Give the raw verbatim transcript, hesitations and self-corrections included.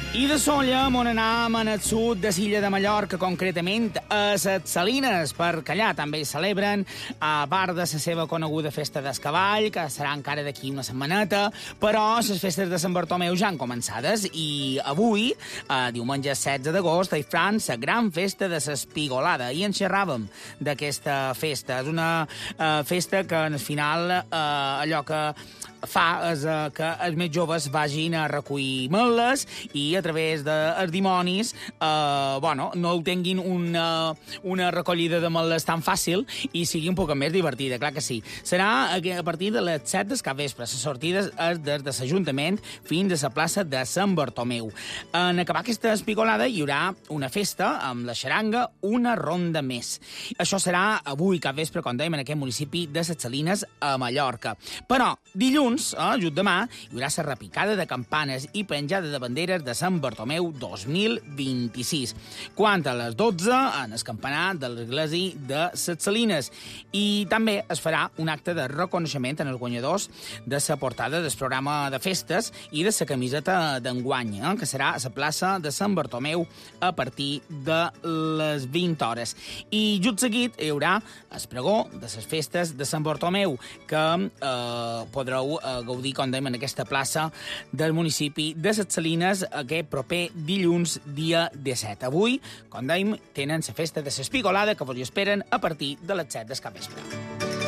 I de Solla, on anàvem en el sud de l'illa de Mallorca, concretament a les Salines, perquè allà també celebren, a part de la seva coneguda festa del cavall, que serà encara d'aquí una setmaneta, però les festes de Sant Bartomeu ja han començades i avui, eh, diumenge setze d'agost, hi faran la gran festa de l'Espigolada i en xerràvem d'aquesta festa. És una eh, festa que, al final, eh, allò que fa és eh, que els més joves vagin a recollir meles i a través dels dimonis eh, bueno, no ho tinguin una, una recollida de meles tan fàcil i sigui un poc més divertida, clar que sí. Serà a partir de les set del capvespre. La sortida és des de l'Ajuntament fins a la plaça de Sant Bartomeu. En acabar aquesta espigolada hi haurà una festa amb la xaranga, una ronda més. Això serà avui capvespre, com dèiem, en aquest municipi de les Salines, a Mallorca. Però dilluns, eh, just demà, hi haurà la repicada de campanes i penjada de banderes de Sant Bartomeu dos mil vint-i-sis. Quant a les dotze, en el campanar de l'església de les Salines. I també es farà un acte de reconeixement en els guanyadors de la portada del programa de festes i de la camiseta d'enguany, eh, que serà a la plaça de Sant Bartomeu a partir de les vint hores. I just seguit hi haurà el pregó de les festes de Sant Bartomeu, que eh, podreu eh, gaudir, com dèiem, en aquesta plaça del municipi de les Salines aquest proper dilluns, dia disset. Avui, com dèiem, tenen la festa de l'Espigolada, que vos hi esperen a partir de les set del capvespre.